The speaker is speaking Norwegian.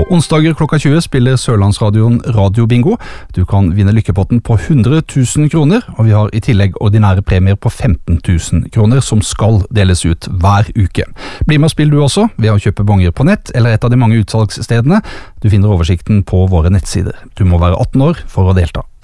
onsdager klokka 20 spiller Sørlandsradioen Radiobingo. Du kan vinne lykkepotten på 100 000 kroner, og vi har i tillegg ordinære premier på 15 000 kroner som skal deles ut hver uke. Bli med og spill du også ved å kjøpe bonger på nett eller et av de mange utsalgsstedene. Du finner oversikten på våre nettsider. Du må være 18 år for å delta.